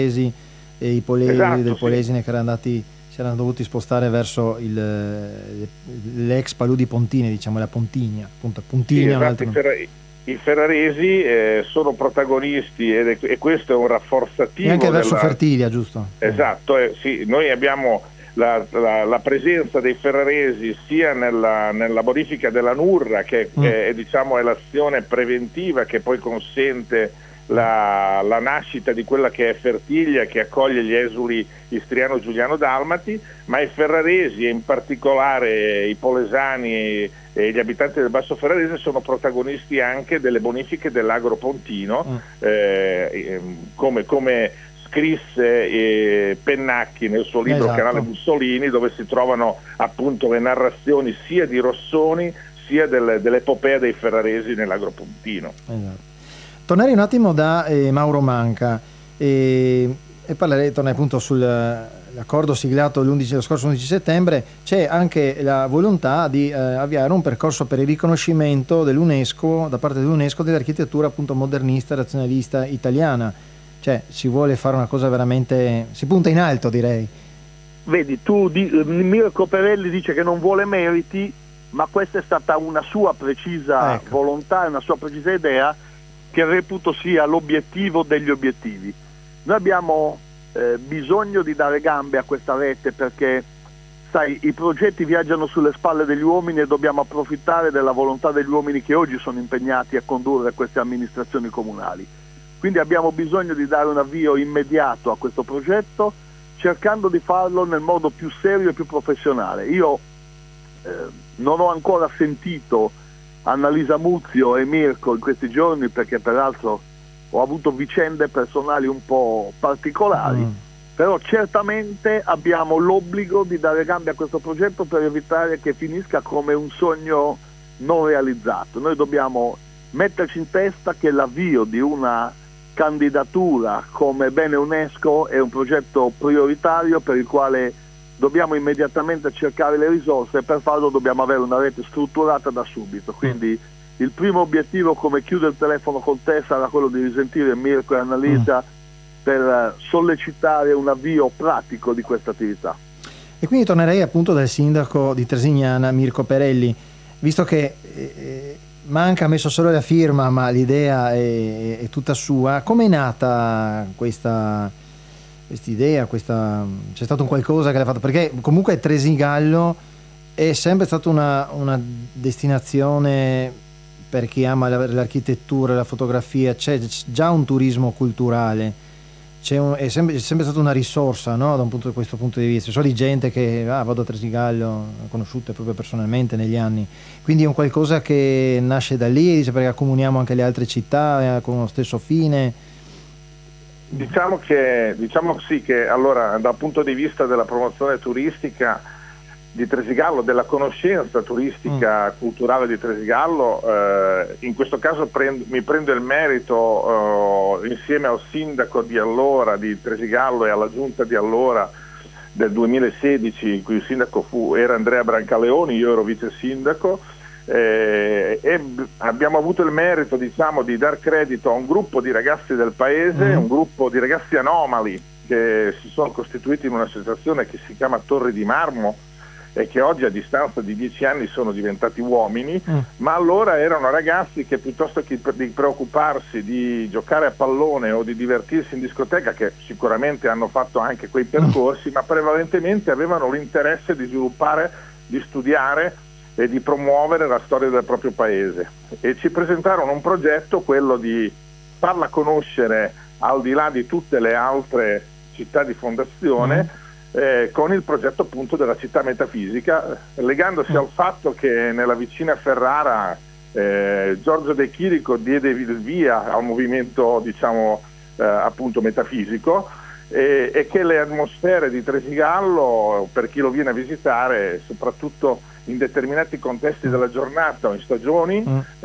e i Polesi Esatto, del sì. Polesine che si erano dovuti spostare verso l'ex paludi Pontine, diciamo la Pontigna, appunto Sì, Puntigna, un esatto, altro nome. i ferraresi sono protagonisti e questo è un E anche rafforzativo verso della... Fertiglia, giusto? Esatto, sì, noi abbiamo la presenza dei ferraresi sia nella bonifica della Nurra, che diciamo, è l'azione preventiva che poi consente la nascita di quella che è Fertiglia, che accoglie gli esuli istriano-giuliano-dalmati, ma i ferraresi e in particolare i polesani e gli abitanti del Basso Ferrarese sono protagonisti anche delle bonifiche dell'Agro Pontino, come scrisse Pennacchi nel suo libro Esatto. Canale Mussolini, dove si trovano appunto le narrazioni sia di Rossoni sia dell'epopea dei ferraresi nell'Agropontino. Esatto. Tornerei un attimo da Mauro Manca e tornerei appunto sull'accordo siglato lo scorso 11 settembre. C'è anche la volontà di avviare un percorso per il riconoscimento dell'UNESCO, da parte dell'UNESCO, dell'architettura appunto modernista, razionalista italiana. Cioè si vuole fare una cosa veramente, si punta in alto, direi. Vedi, Mirko Perelli dice che non vuole meriti, ma questa è stata una sua precisa volontà, una sua precisa idea, che reputo sia l'obiettivo degli obiettivi. Noi abbiamo bisogno di dare gambe a questa rete, perché sai, i progetti viaggiano sulle spalle degli uomini e dobbiamo approfittare della volontà degli uomini che oggi sono impegnati a condurre queste amministrazioni comunali. Quindi abbiamo bisogno di dare un avvio immediato a questo progetto, cercando di farlo nel modo più serio e più professionale. Io non ho ancora sentito Annalisa Muzio e Mirko in questi giorni, perché peraltro ho avuto vicende personali un po' particolari, però certamente abbiamo l'obbligo di dare gambe a questo progetto per evitare che finisca come un sogno non realizzato. Noi dobbiamo metterci in testa che l'avvio di una candidatura come bene UNESCO è un progetto prioritario per il quale dobbiamo immediatamente cercare le risorse, e per farlo dobbiamo avere una rete strutturata da subito. Quindi il primo obiettivo, come chiude il telefono con te, sarà quello di risentire Mirko e Annalisa per sollecitare un avvio pratico di questa attività. E quindi tornerei appunto dal sindaco di Tresignana, Mirko Perelli, visto che Manca ha messo solo la firma, ma l'idea è tutta sua. Com'è nata questa idea? C'è stato un qualcosa che l'ha fatto? Perché comunque Tresigallo è sempre stata una destinazione per chi ama l'architettura, la fotografia. C'è già un turismo culturale, è sempre stata una risorsa, no? Da questo punto di vista. So di gente che vado a Tresigallo, ho conosciute proprio personalmente negli anni, quindi è un qualcosa che nasce da lì, dice, perché accomuniamo anche le altre città con lo stesso fine. Diciamo sì che allora, dal punto di vista della promozione turistica di Tresigallo, della conoscenza turistica culturale di Tresigallo, in questo caso mi prendo il merito insieme al sindaco di allora di Tresigallo e alla giunta di allora del 2016, in cui il sindaco era Andrea Brancaleoni, io ero vice sindaco, e abbiamo avuto il merito, diciamo, di dar credito a un gruppo di ragazzi del paese, un gruppo di ragazzi anomali che si sono costituiti in un'associazione che si chiama Torri di Marmo e che oggi a distanza di 10 anni sono diventati uomini, ma allora erano ragazzi che piuttosto che di preoccuparsi di giocare a pallone o di divertirsi in discoteca, che sicuramente hanno fatto anche quei percorsi, ma prevalentemente avevano l'interesse di sviluppare, di studiare e di promuovere la storia del proprio paese, e ci presentarono un progetto, quello di farla conoscere al di là di tutte le altre città di fondazione, con il progetto appunto della città metafisica, legandosi al fatto che nella vicina Ferrara Giorgio De Chirico diede il via al movimento, diciamo, appunto metafisico, e che le atmosfere di Tresigallo, per chi lo viene a visitare, soprattutto in determinati contesti della giornata o in stagioni,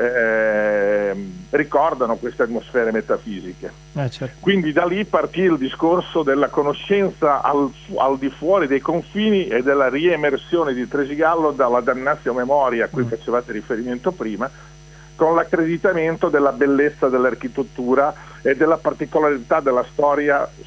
ricordano queste atmosfere metafisiche. Certo. Quindi da lì partì il discorso della conoscenza al di fuori dei confini e della riemersione di Tresigallo dalla damnatio memoria a cui facevate riferimento prima, con l'accreditamento della bellezza dell'architettura e della particolarità della storia